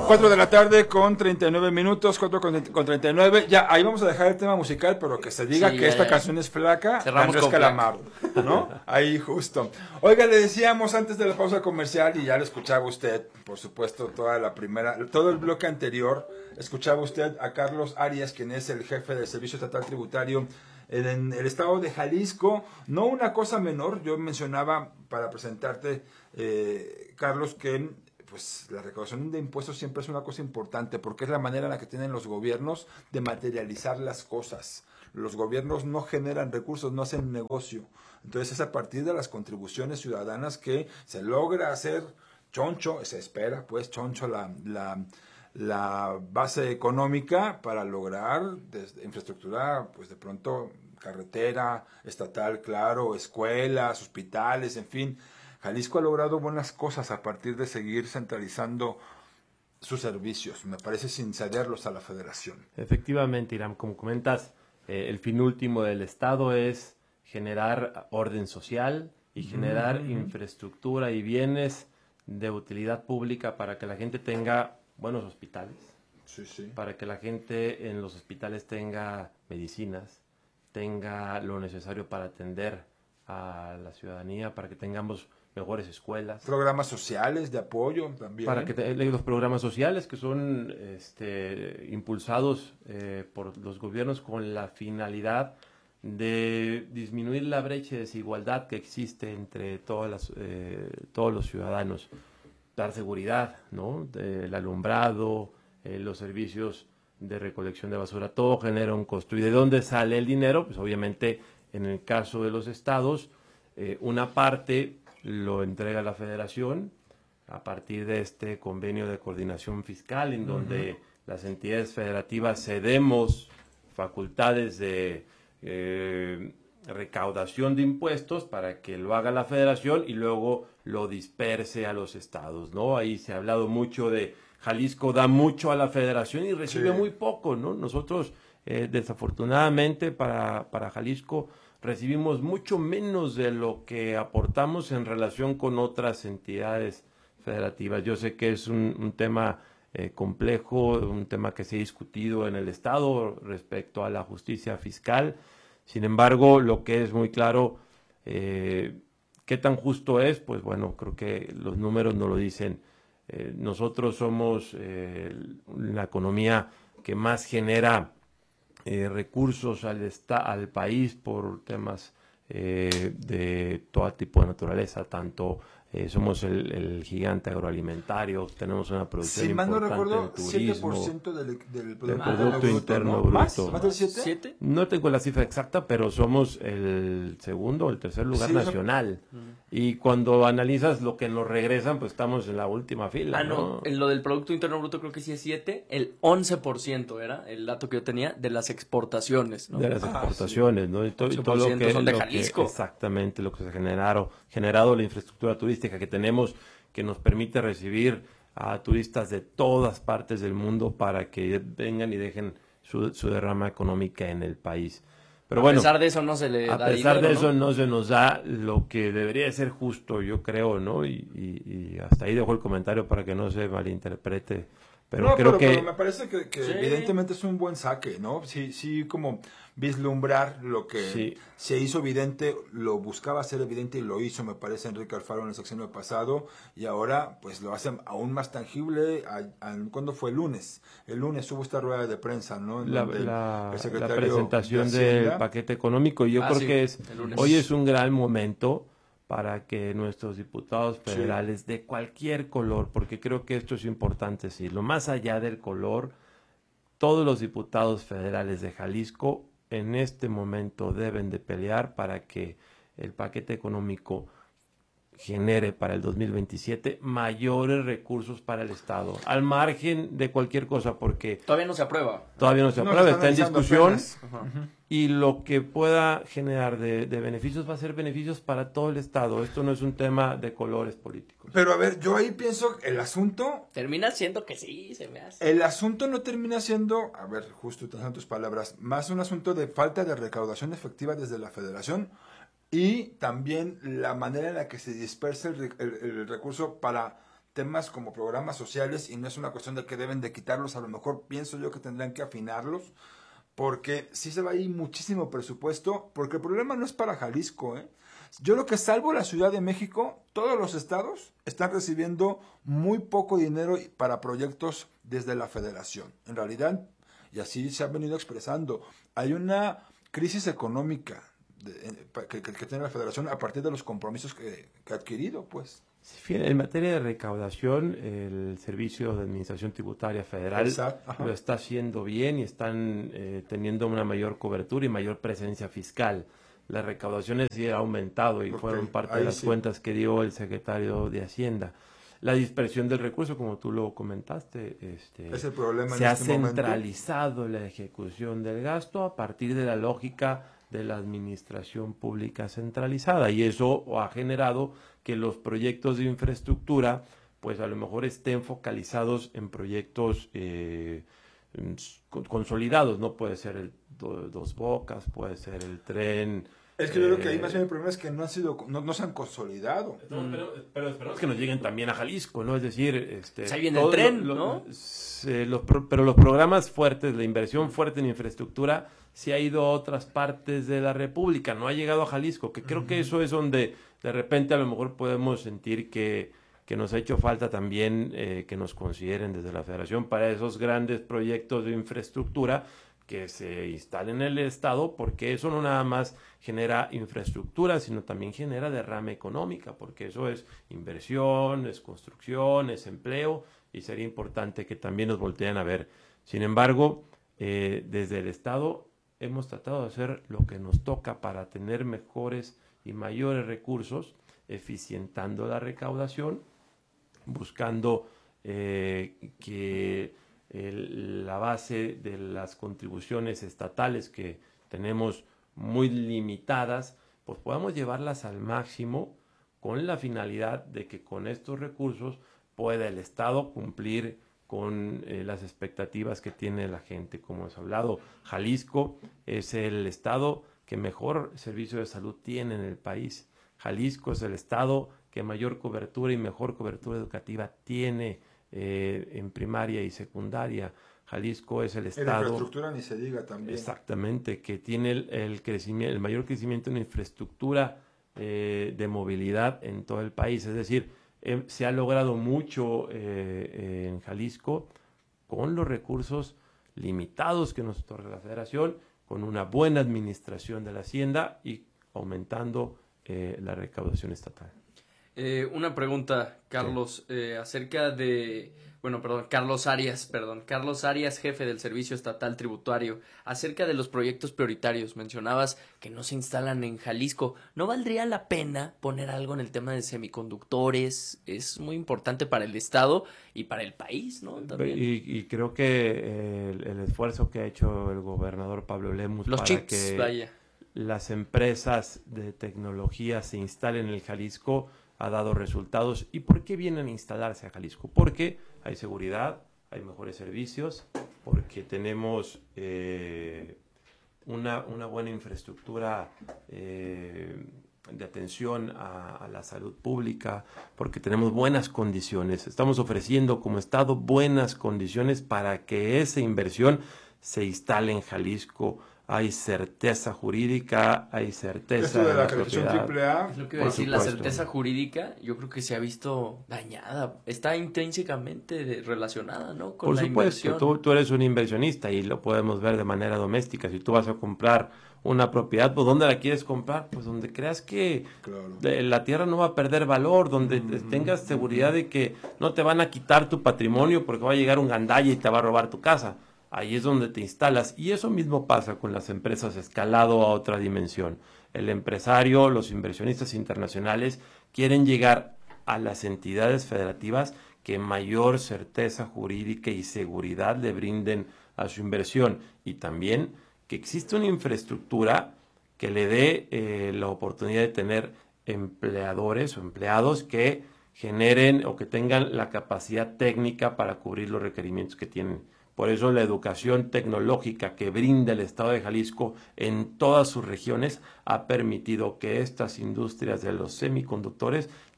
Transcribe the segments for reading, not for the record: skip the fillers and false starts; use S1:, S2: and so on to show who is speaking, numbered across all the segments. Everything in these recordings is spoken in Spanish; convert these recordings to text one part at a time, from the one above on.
S1: 4 de la tarde con 39 minutos, 4 con 39. Ya, ahí vamos a dejar el tema musical, pero que se diga
S2: Sí,
S1: que
S2: ya,
S1: esta
S2: ya.
S1: canción es flaca,
S2: Cerramos
S1: Andrés
S2: con
S1: Calamaro, ¿no? Ahí justo. Oiga, le decíamos antes de la pausa comercial, y ya lo escuchaba usted, por supuesto, todo el bloque anterior, escuchaba usted a Carlos Arias, quien es el jefe del Servicio Estatal Tributario en el estado de Jalisco. No una cosa menor, yo mencionaba para presentarte, Carlos, que pues la recaudación de impuestos siempre es una cosa importante porque es la manera en la que tienen los gobiernos de materializar las cosas. Los gobiernos no generan recursos, no hacen negocio. Entonces es a partir de las contribuciones ciudadanas que se logra hacer choncho, se espera pues choncho la base económica para lograr desde infraestructura, pues de pronto carretera estatal, claro, escuelas, hospitales, en fin. Jalisco ha logrado buenas cosas a partir de seguir centralizando sus servicios, me parece, sin cederlos a la federación.
S3: Efectivamente, Irán, como comentas, el fin último del Estado es generar orden social y generar infraestructura y bienes de utilidad pública para que la gente tenga buenos hospitales, para que la gente en los hospitales tenga medicinas, tenga lo necesario para atender a la ciudadanía, para que tengamos mejores escuelas.
S1: Programas sociales de apoyo también.
S3: Para que los programas sociales que son impulsados por los gobiernos con la finalidad de disminuir la brecha de desigualdad que existe entre todos los ciudadanos. Dar seguridad, ¿no? El alumbrado, los servicios de recolección de basura, todo genera un costo. ¿Y de dónde sale el dinero? Pues obviamente en el caso de los estados, una parte lo entrega la federación a partir de este convenio de coordinación fiscal en donde las entidades federativas cedemos facultades de recaudación de impuestos para que lo haga la federación y luego lo disperse a los estados, ¿no? Ahí se ha hablado mucho de Jalisco da mucho a la federación y recibe muy poco, ¿no? Nosotros desafortunadamente para Jalisco recibimos mucho menos de lo que aportamos en relación con otras entidades federativas. Yo sé que es un tema complejo, un tema que se ha discutido en el Estado respecto a la justicia fiscal. Sin embargo, lo que es muy claro, ¿qué tan justo es? Pues bueno, creo que los números nos lo dicen. Nosotros somos la economía que más genera recursos al país por temas de todo tipo de naturaleza, tanto somos el gigante agroalimentario, tenemos una producción
S1: si mal no
S3: importante
S1: recuerdo,
S3: en turismo,
S1: 7% del
S3: Producto Interno Bruto.
S1: ¿Más del 7?
S2: ¿7?
S3: No tengo la cifra exacta, pero somos el segundo o el tercer lugar nacional. Y cuando analizas lo que nos regresan, pues estamos en la última fila, ¿no?
S2: En lo del Producto Interno Bruto creo que sí es 7, el 11% era el dato que yo tenía de las exportaciones, ¿no?
S3: De las exportaciones, ¿no? Y todo lo que
S2: son de Jalisco.
S3: Exactamente, lo que se ha generado la infraestructura turística que tenemos, que nos permite recibir a turistas de todas partes del mundo para que vengan y dejen su derrama económica en el país. Pero bueno,
S2: a pesar de eso no se le da dinero,
S3: a pesar de eso no se nos da lo que debería ser justo, yo creo, ¿no? Y hasta ahí dejo el comentario para que no se malinterprete. Pero
S1: pero me parece que evidentemente es un buen saque, ¿no? Sí, como vislumbrar lo que se hizo evidente, lo buscaba hacer evidente y lo hizo, me parece, Enrique Alfaro en el sexenio pasado, y ahora pues lo hacen aún más tangible. ¿Cuándo fue? El lunes hubo esta rueda de prensa, ¿no?
S3: La presentación del paquete económico. Yo creo que hoy es un gran momento para que nuestros diputados federales de cualquier color, porque creo que esto es importante decirlo, más allá del color, todos los diputados federales de Jalisco en este momento deben de pelear para que el paquete económico genere para el 2027 mayores recursos para el Estado, al margen de cualquier cosa, porque
S2: todavía no se aprueba.
S3: Está en discusión y lo que pueda generar de beneficios va a ser beneficios para todo el Estado. Esto no es un tema de colores políticos.
S1: Pero a ver, yo ahí pienso, el asunto...
S2: Termina siendo que sí, se me hace.
S1: El asunto no termina siendo, a ver, justo utilizando tus palabras, más un asunto de falta de recaudación efectiva desde la Federación y también la manera en la que se dispersa el recurso para temas como programas sociales y no es una cuestión de que deben de quitarlos, a lo mejor pienso yo que tendrán que afinarlos, porque sí se va a ir muchísimo presupuesto, porque el problema no es para Jalisco, ¿eh? Yo creo que salvo la Ciudad de México, todos los estados están recibiendo muy poco dinero para proyectos desde la federación. En realidad, y así se ha venido expresando, hay una crisis económica que tiene la federación a partir de los compromisos que ha adquirido, pues.
S3: Sí, en materia de recaudación, el Servicio de Administración Tributaria Federal lo está haciendo bien y están teniendo una mayor cobertura y mayor presencia fiscal. Las recaudaciones sí han aumentado y fueron parte de las cuentas que dio el secretario de Hacienda. La dispersión del recurso, como tú lo comentaste,
S1: es el problema.
S3: Se ha centralizado la ejecución del gasto a partir de la lógica de la administración pública centralizada, y eso ha generado que los proyectos de infraestructura pues a lo mejor estén focalizados en proyectos consolidados, no puede ser el Dos Bocas, puede ser el tren.
S1: Es que yo creo que ahí más bien el problema es que no se han consolidado.
S3: Pero esperamos que nos lleguen también a Jalisco, ¿no? Es decir,
S2: ahí viene el tren, ¿no?
S3: Pero los programas fuertes, la inversión fuerte en infraestructura, sí ha ido a otras partes de la República, no ha llegado a Jalisco, que creo que eso es donde de repente a lo mejor podemos sentir que nos ha hecho falta también que nos consideren desde la Federación para esos grandes proyectos de infraestructura que se instalen en el Estado, porque eso no nada más genera infraestructura, sino también genera derrama económica, porque eso es inversión, es construcción, es empleo, y sería importante que también nos volteen a ver. Sin embargo, desde el Estado hemos tratado de hacer lo que nos toca para tener mejores y mayores recursos, eficientando la recaudación, buscando que la base de las contribuciones estatales que tenemos muy limitadas, pues podamos llevarlas al máximo con la finalidad de que con estos recursos pueda el Estado cumplir con las expectativas que tiene la gente. Como hemos hablado, Jalisco es el estado que mejor servicio de salud tiene en el país. Jalisco es el estado que mayor cobertura y mejor cobertura educativa tiene en primaria y secundaria. Jalisco es el estado...
S1: En infraestructura ni se diga también.
S3: Exactamente, que tiene el mayor crecimiento en infraestructura de movilidad en todo el país. Es decir, se ha logrado mucho en Jalisco con los recursos limitados que nos otorga la Federación, con una buena administración de la Hacienda y aumentando la recaudación estatal.
S2: Una pregunta, Carlos, acerca de... Carlos Arias, jefe del Servicio Estatal Tributario, acerca de los proyectos prioritarios. Mencionabas que no se instalan en Jalisco. ¿No valdría la pena poner algo en el tema de semiconductores? Es muy importante para el Estado y para el país, ¿no? También.
S3: Y creo que el esfuerzo que ha hecho el gobernador Pablo Lemus
S2: los
S3: para
S2: chips,
S3: que
S2: vaya,
S3: las empresas de tecnología se instalen en el Jalisco ha dado resultados. ¿Y por qué vienen a instalarse a Jalisco? Porque hay seguridad, hay mejores servicios, porque tenemos una buena infraestructura de atención a la salud pública, porque tenemos buenas condiciones. Estamos ofreciendo como Estado buenas condiciones para que esa inversión se instale en Jalisco. Hay certeza jurídica, hay certeza
S1: de la creación AAA.
S2: Es lo que iba a decir, la certeza jurídica yo creo que se ha visto dañada, está intrínsecamente relacionada, ¿no? Con la inversión.
S3: Por supuesto, tú eres un inversionista y lo podemos ver de manera doméstica. Si tú vas a comprar una propiedad, pues ¿dónde la quieres comprar? Pues donde creas que la tierra no va a perder valor, donde tengas seguridad de que no te van a quitar tu patrimonio porque va a llegar un gandalla y te va a robar tu casa. Ahí es donde te instalas, y eso mismo pasa con las empresas escalado a otra dimensión. El empresario, los inversionistas internacionales quieren llegar a las entidades federativas que mayor certeza jurídica y seguridad le brinden a su inversión, y también que existe una infraestructura que le dé la oportunidad de tener empleadores o empleados que generen o que tengan la capacidad técnica para cubrir los requerimientos que tienen. Por eso la educación tecnológica que brinda el Estado de Jalisco en todas sus regiones ha permitido que estas industrias de los semiconductores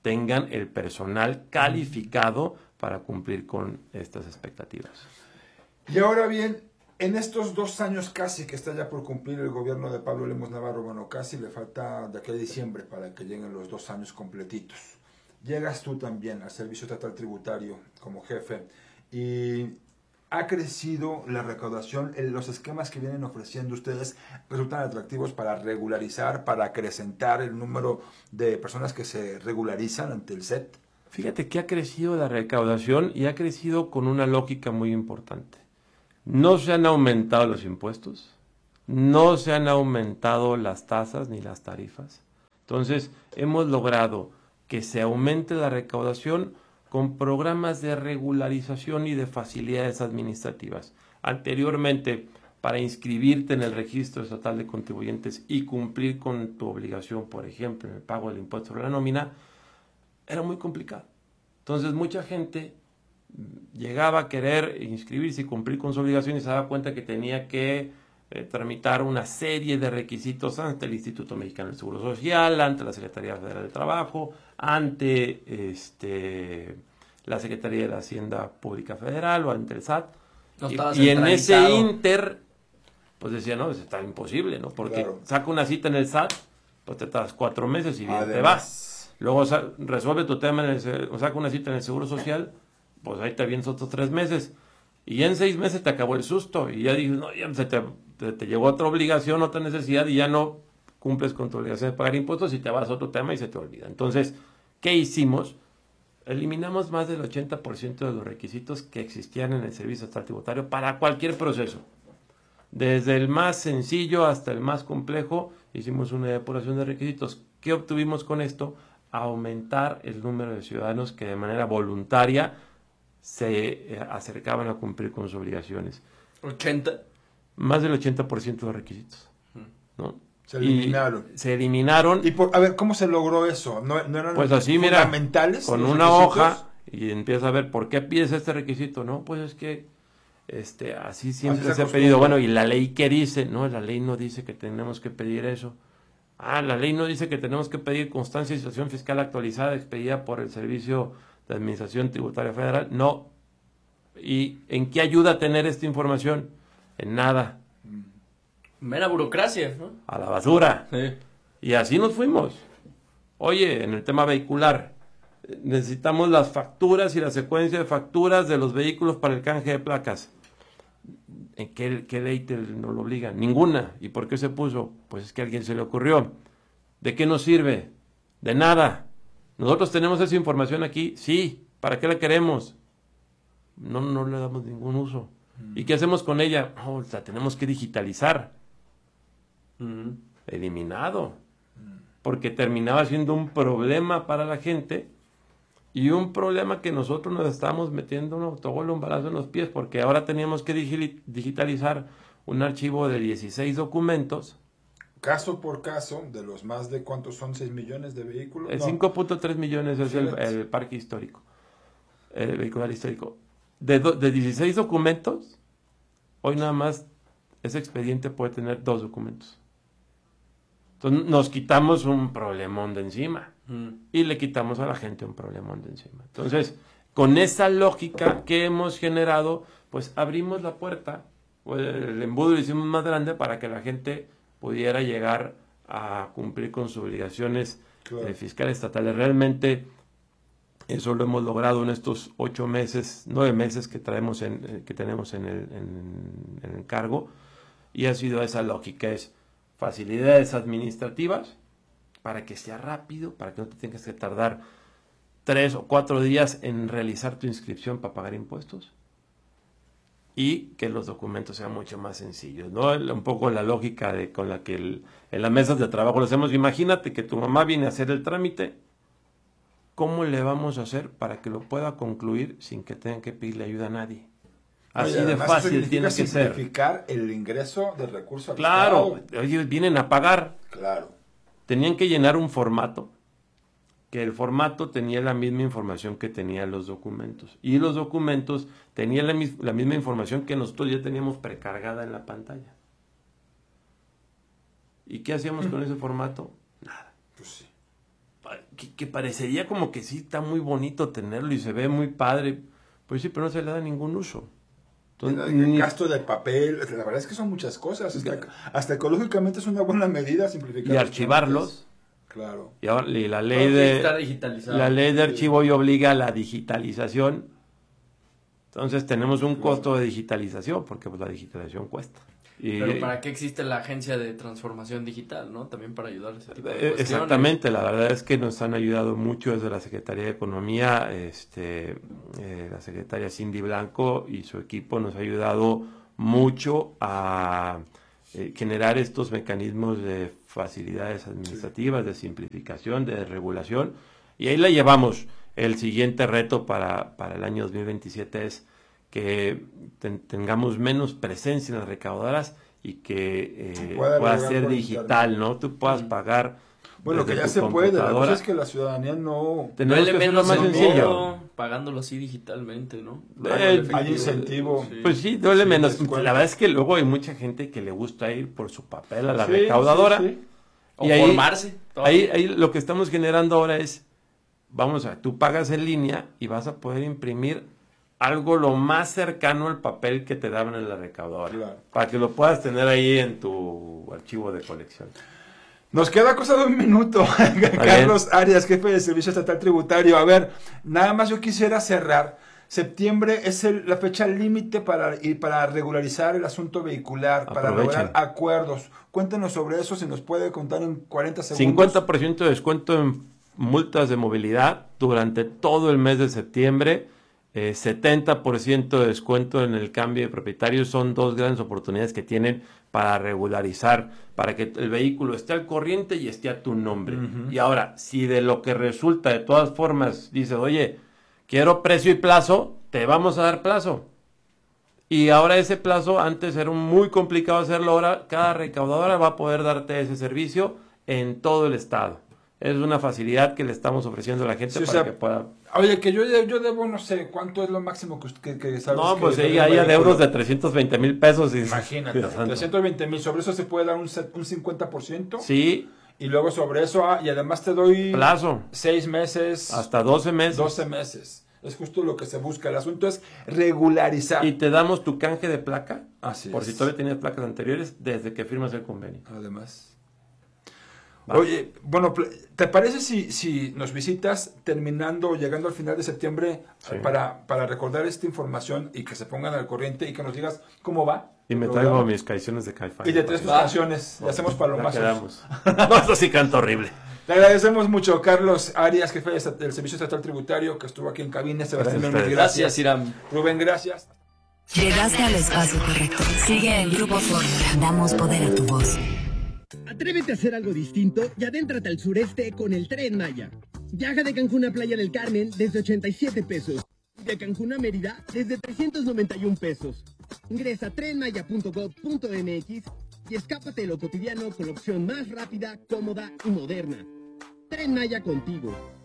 S3: tengan el personal calificado para cumplir con estas expectativas.
S1: Y ahora bien, en estos 2 años casi que está ya por cumplir el gobierno de Pablo Lemos Navarro, bueno, casi le falta de aquí a diciembre para que lleguen los 2 años completitos. Llegas tú también al Servicio Estatal Tributario como jefe y ha crecido la recaudación, los esquemas que vienen ofreciendo ustedes resultan atractivos para regularizar, para acrecentar el número de personas que se regularizan ante el SET.
S3: Fíjate que ha crecido la recaudación y ha crecido con una lógica muy importante. No se han aumentado los impuestos, no se han aumentado las tasas ni las tarifas. Entonces, hemos logrado que se aumente la recaudación con programas de regularización y de facilidades administrativas. Anteriormente, para inscribirte en el Registro Estatal de Contribuyentes y cumplir con tu obligación, por ejemplo, en el pago del impuesto sobre la nómina, era muy complicado. Entonces, mucha gente llegaba a querer inscribirse y cumplir con su obligación y se daba cuenta que tenía que tramitar una serie de requisitos ante el Instituto Mexicano del Seguro Social, ante la Secretaría Federal del Trabajo, ante la Secretaría de la Hacienda Pública Federal o ante el SAT. Y en ese inter, pues decía, no, está imposible, ¿no? Porque claro, saca una cita en el SAT, pues te tardas 4 meses y bien te vas. Luego resuelve tu tema, o saca una cita en el Seguro Social, pues ahí te vienes otros 3 meses. Y ya en 6 meses te acabó el susto y ya dices, no, ya se te llegó otra obligación, otra necesidad y ya no cumples con tu obligación de pagar impuestos y te vas a otro tema y se te olvida. Entonces, ¿qué hicimos? Eliminamos más del 80% de los requisitos que existían en el Servicio Estatal Tributario para cualquier proceso. Desde el más sencillo hasta el más complejo, hicimos una depuración de requisitos. ¿Qué obtuvimos con esto? Aumentar el número de ciudadanos que de manera voluntaria se acercaban a cumplir con sus obligaciones.
S2: ¿80?
S3: Más del 80% de los requisitos, ¿no?
S1: Se eliminaron.
S3: Se eliminaron.
S1: Y a ver, ¿cómo se logró eso? ¿No eran
S3: pues así,
S1: fundamentales?
S3: Mira, con una hoja y empiezas a ver por qué pides este requisito, ¿no? Pues es que así siempre así se ha pedido. Bueno, ¿y la ley qué dice? No, la ley no dice que tenemos que pedir eso. La ley no dice que tenemos que pedir constancia de situación fiscal actualizada expedida por el Servicio de Administración Tributaria Federal. No. ¿Y en qué ayuda tener esta información? En nada.
S2: Mera burocracia, ¿no?
S3: A la basura.
S2: Sí.
S3: Y así nos fuimos. Oye, en el tema vehicular, necesitamos las facturas y la secuencia de facturas de los vehículos para el canje de placas. ¿En qué ley nos lo obliga? Ninguna. ¿Y por qué se puso? Pues es que a alguien se le ocurrió. ¿De qué nos sirve? De nada. ¿Nosotros tenemos esa información aquí? Sí. ¿Para qué la queremos? No le damos ningún uso. ¿Y qué hacemos con ella? La tenemos que digitalizar. Eliminado. Porque terminaba siendo un problema para la gente y un problema que nosotros nos estábamos metiendo un autogol, un balazo en los pies, porque ahora teníamos que digitalizar un archivo de 16 documentos.
S1: Caso por caso, de los más de, ¿cuántos son? 6 millones de vehículos.
S3: 5.3 millones es el parque histórico, el vehicular histórico. De 16 documentos, hoy nada más ese expediente puede tener 2 documentos. Entonces nos quitamos un problemón de encima y le quitamos a la gente un problemón de encima. Entonces, con esa lógica que hemos generado, pues abrimos la puerta, pues, el embudo lo hicimos más grande para que la gente pudiera llegar a cumplir con sus obligaciones fiscales estatales. Realmente eso lo hemos logrado en estos 8 meses, 9 meses que tenemos en el cargo, y ha sido esa lógica, es facilidades administrativas para que sea rápido, para que no te tengas que tardar 3 o 4 días en realizar tu inscripción para pagar impuestos y que los documentos sean mucho más sencillos, ¿no? Un poco la lógica con la que en las mesas de trabajo lo hacemos. Imagínate que tu mamá viene a hacer el trámite, ¿cómo le vamos a hacer para que lo pueda concluir sin que tengan que pedirle ayuda a nadie? Así de fácil tiene que ser.
S1: Simplificar el ingreso de recursos al
S3: Claro,
S1: Estado.
S3: ellos vienen a pagar.
S1: Claro.
S3: Tenían que llenar un formato, que el formato tenía la misma información que tenían los documentos. Y los documentos tenían la misma información que nosotros ya teníamos precargada en la pantalla. ¿Y qué hacíamos con ese formato? Nada.
S1: Pues sí.
S3: que parecería como que sí está muy bonito tenerlo y se ve muy padre, pues sí, pero no se le da ningún uso.
S1: El gasto de papel, la verdad es que son muchas cosas. Hasta ecológicamente es una buena medida simplificar.
S3: Y archivarlos.
S1: Claro.
S3: Y la ley
S2: Todo tiene que
S3: de
S2: estar digitalizado.
S3: la ley de archivo hoy obliga a la digitalización. Entonces tenemos un costo de digitalización porque pues la digitalización cuesta.
S2: Pero ¿para qué existe la agencia de transformación digital, no? También para ayudar a ese tipo de cuestiones.
S3: Exactamente, la verdad es que nos han ayudado mucho desde la Secretaría de Economía, la secretaria Cindy Blanco y su equipo nos ha ayudado mucho a generar estos mecanismos de facilidades administrativas, de simplificación, de regulación, y ahí la llevamos. El siguiente reto para el año 2027 es que tengamos menos presencia en las recaudadoras y que pueda ser digital, ¿no? Tú puedas pagar.
S1: Bueno, que ya se puede, la cosa es que la ciudadad no...
S3: Tenemos que hacerlo más sencillo.
S2: Pagándolo así digitalmente, ¿no?
S1: Hay incentivo.
S3: Sí. Pues sí, duele menos. La verdad es que luego hay mucha gente que le gusta ir por su papel a la recaudadora.
S2: Sí. O
S3: y ahí,
S2: formarse.
S3: Ahí lo que estamos generando ahora es, tú pagas en línea y vas a poder imprimir algo lo más cercano al papel que te daban en la recaudadora. Claro. Para que lo puedas tener ahí en tu archivo de colección.
S1: Nos queda cosa de un minuto. Carlos Arias, jefe de Servicio Estatal Tributario. A ver, nada más yo quisiera cerrar. Septiembre es la fecha límite para regularizar el asunto vehicular, para lograr acuerdos. Cuéntenos sobre eso, si nos puede contar en 40 segundos.
S3: 50% de descuento en multas de movilidad durante todo el mes de septiembre. 70% de descuento en el cambio de propietario. Son dos grandes oportunidades que tienen para regularizar, para que el vehículo esté al corriente y esté a tu nombre. Y ahora, si de lo que resulta, de todas formas, dices, oye, quiero precio y plazo, te vamos a dar plazo. Y ahora ese plazo, antes era muy complicado hacerlo, ahora cada recaudadora va a poder darte ese servicio en todo el estado. Es una facilidad que le estamos ofreciendo a la gente para que pueda...
S1: Oye, que yo debo, no sé, ¿cuánto es lo máximo que sabes?
S3: No, pues sí, hay adeudos de 320,000 pesos.
S1: Imagínate, 320,000, sobre eso se puede dar un 50%.
S3: Sí.
S1: Y luego sobre eso, y además te doy...
S3: plazo.
S1: 6 meses.
S3: Hasta 12 meses.
S1: 12 meses. Es justo lo que se busca. El asunto es regularizar.
S3: Y te damos tu canje de placa.
S1: Así
S3: por si todavía tienes placas anteriores, desde que firmas el convenio.
S1: Además. Oye, bueno, ¿te parece si nos visitas terminando o llegando al final de septiembre para recordar esta información y que se pongan al corriente y que nos digas cómo va?
S3: Y me traigo mis canciones de Caifán.
S1: Y de 3 canciones. Y hacemos palomazos.
S3: No, esto sí canto horrible.
S1: Te agradecemos mucho, Carlos Arias, jefe del Servicio Estatal Tributario, que estuvo aquí en cabina. Sebastián,
S2: gracias, Iram.
S1: Rubén, gracias.
S4: Llegaste al espacio correcto. Sigue en Grupo Fórmula. Damos poder a tu voz.
S5: Atrévete a hacer algo distinto y adéntrate al sureste con el Tren Maya. Viaja de Cancún a Playa del Carmen desde 87 pesos. De Cancún a Mérida desde 391 pesos. Ingresa a trenmaya.gov.mx y escápate de lo cotidiano con la opción más rápida, cómoda y moderna. Tren Maya contigo.